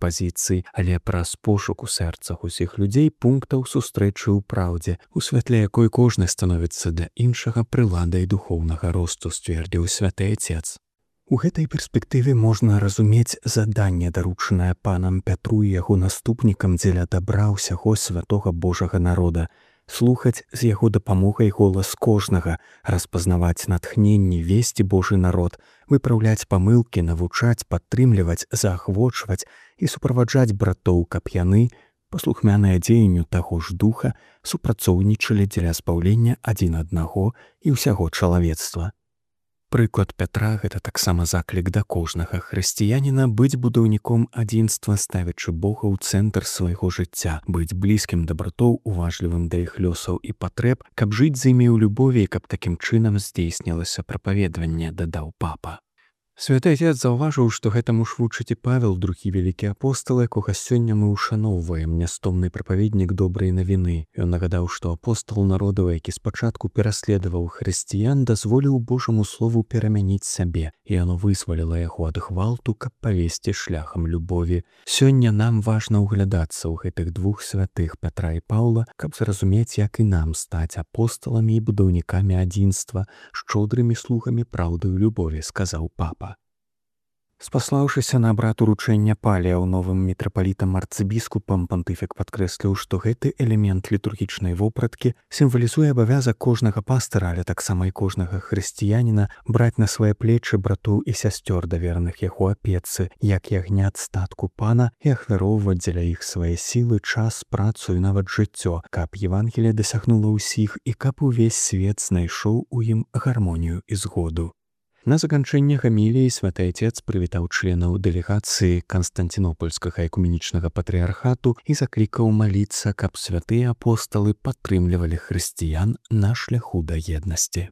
пазіцый, але праз пошук у сэрцах усіх людзей пунктаў сустрэчы ў праўдзе, у святле якой кожны становіцца для іншага прыладай духоўнага росту, сцвердзіў святы Отец. У гэтай перспектыве можна разумець заданне, даручанае панам Пятру і яго наступнікам дзеля дабра ўсяго святога Божага народа, слухаць з яго дапамогай голас кожнага, распазнаваць натхненні, весці Божы народ, выпраўляць памылкі, навучаць, падтрымліваць, заахвочваць і суправаджаць братоў, каб яны, паслухмяныя дзеянню таго ж духа, супрацоўнічалі дзеля збаўлення адзін аднаго і ўсяго чалавецтва. Прыклад Пятра – гэта таксама заклік да кожнага хрысціяніна быць будаўніком адзінства, ставячы Бога ў цэнтр свайго жыцця, быць блізкім да братоў, уважлівым да іх лёсаў і патрэб, каб жыць з імі ў любові і каб такім чынам здзейснілася прапаведванне, дадаў папа. Святы Отец заўважыў, што гэтаму ж вучыць і Павел, другі вялікі апостал, якога сёння мы ушаноўваем, нястомны прапаведнік добрай навіны. Ён нагадаў, што апостал народаў, які спачатку пераследаваў хрысціян, дазволіў Божаму слову перамяніць сябе, і яно вызваліла яго ад гвалту, каб павесці шляхам любові. Сёння нам важна ўглядацца ў гэтых двух святых Пятра і Паўла, каб зразумець, як і нам стаць апосталамі і будаўнікамі адзінства, шчодрымі слугамі праўды і любові, сказаў папа. Спаслаўшыся на абрад уручэння паліяў новым мітрапалітам-арцыбіскупам, пантыфік падкрэсліў, што гэты элемент літургічнай вопраткі сімвалізуе абавязак кожнага пастыра, але таксама і кожнага хрысціяніна браць на свае плечы братоў і сясцёр, давераных яго апецы, як ягнят статку пана, і ахвяроўваць дзеля іх свае сілы, час, працу і нават жыццё, каб Евангелие дасягнула ўсіх і каб увесь свет знайшоў у ім гармонію і згоду. На заканчэнне гаміліі святы Отец прывітаў членаў дэлегацыі Канстанцінопольскага экуменічнага патрыархату і заклікаў маліцца, каб святыя апосталы падтрымлівалі хрысціян на шляху да еднасці.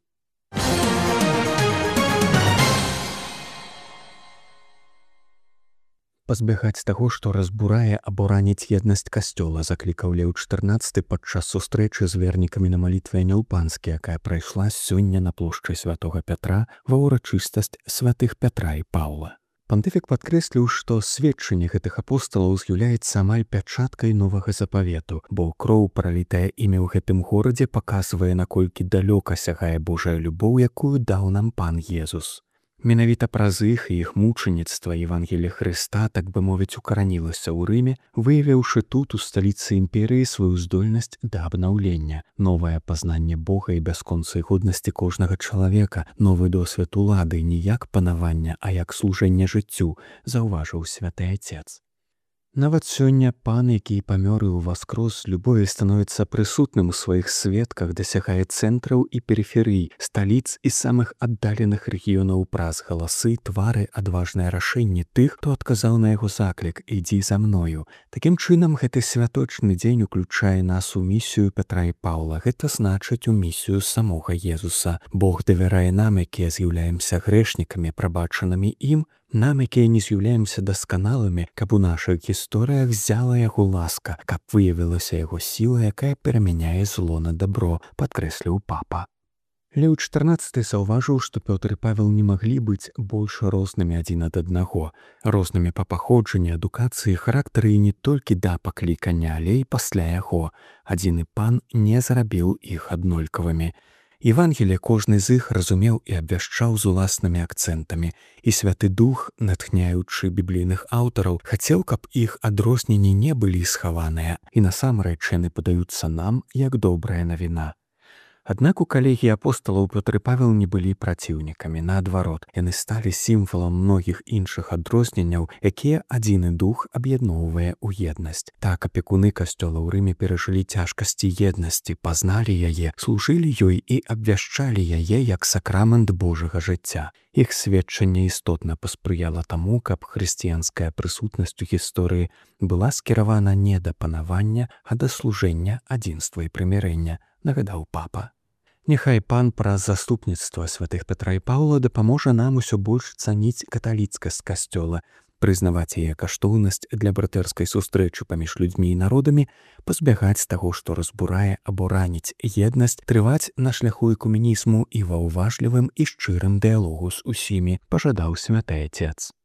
Пазбягаць таго, што разбурае або раніць еднасць касцёла, заклікаў Леў XIV падчас сустрэчы з вернікамі на малітве Анілпанскі, якая прайшла сёння на плошчы святога Пятра ва ўрачыстасць святых Пятра і Паўла. Пантыфік падкрэсліў, што сведчанне гэтых апосталаў з'яўляецца амаль пячаткай новага запавету, бо кроў, пралітая імі ў гэтым горадзе, паказвае, наколькі далёка сягае Божая любоў, якую даў нам пан Езус. Менавіта праз іх і іх мучаніцтва Евангелие Хрыста, так бы мовіць, укаранілася ў Рыме, выявіўшы тут у сталіцы імперыі сваю здольнасць да абнаўлення, новае пазнанне Бога і бясконцай годнасці кожнага чалавека, новы досвед улады не як панавання, а як служэнне жыццю, заўважыў святы Отец. Нават сёння пан, які памёр і ўваскрос, любові становіцца прысутным у сваіх сведках, дасягае цэнтраў і перыферый, сталіц і самых аддаленых рэгіёнаў праз галасы, твары, адважныя рашэнні тых, хто адказаў на яго заклік «Ідзі за мною». Такім чынам, гэты святочны дзень уключае нас у місію Пятра і Паўла. Гэта значыць у місію самога Езуса. Бог давярае нам, якія з'яўляемся грэшнікамі, прабачанымі ім, нам, якія не з'яўляемся дасканалымі, каб у нашых гісторыях взяла яго ласка, каб выявілася яго сіла, якая перамяняе зло на добро, падкрэсліў папа. Леў XIV заўважыў, што Пётр і Павел не маглі быць больш рознымі адзін ад аднаго, рознымі па паходжанні, адукацыі, характары і не толькі да паклікання, але і пасля яго. Адзіны пан не зрабіў іх аднолькавымі. Евангелие кожны з іх разумеў і абвяшчаў з уласнымі акцэнтамі, і Святы Дух, натхняючы біблійных аўтараў, хацеў, каб іх адрозненні не былі схаваныя, і насамрэч яны падаюцца нам як добрая навіна. Аднак у калегіі апосталаў Пётр і Павел не былі праціўнікамі, наадварот, яны сталі сімвалам многіх іншых адрозненняў, якія адзіны дух аб'ядноўвае ў еднасць. Так апекуны касцёла ў Рыме перажылі цяжкасці еднасці, пазналі яе, служылі ёй і абвяшчалі яе як сакрамент Божага жыцця. Іх сведчанне істотна паспрыяла таму, каб хрысціянская прысутнасць у гісторыі была скіравана не да панавання, а да служэння адзінства і прымірэння, нагадаў папа. Няхай пан праз заступніцтва святых Пятра і Паўла дапаможа нам усё больш цаніць каталіцкасць касцёла, прызнаваць яе каштоўнасць для братэрскай сустрэчы паміж людзьмі і народамі, пазбягаць таго, што разбурае або раніць еднасць, трываць на шляху экуменізму і ва ўважлівым і шчырым дыялогу з усімі, пажадаў святы Отец.